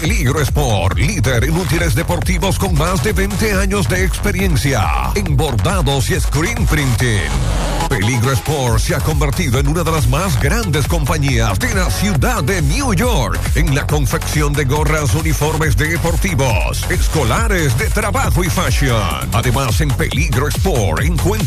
Peligro Sport, líder en útiles deportivos con más de 20 años de experiencia en bordados y screen printing. Peligro Sport se ha convertido en una de las más grandes compañías de la ciudad de New York en la confección de gorras, uniformes deportivos, escolares, de trabajo y fashion. Además, en Peligro Sport encuentra